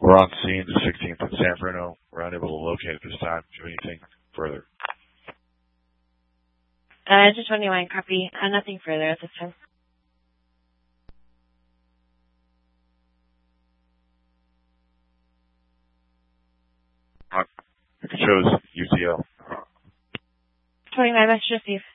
We're on scene, the 16th in San Bruno. We're unable to locate at this time. Do anything further? Just 21, copy. Nothing further at this time. It shows UTL. 29, message received.